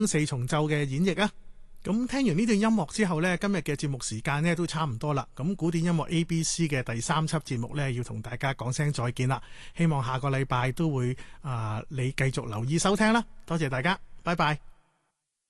四重奏嘅演繹啊！咁聽完呢段音樂之後呢，今日嘅節目時間呢都差唔多啦。咁古典音樂 ABC 嘅第3輯節目呢，要同大家講聲再見啦。希望下個禮拜都會你繼續留意收聽啦。多謝大家，拜拜。